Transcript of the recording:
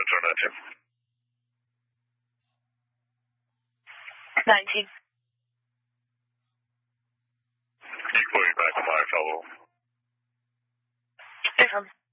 alternative. 19. Equally back to my fellow. Affirm.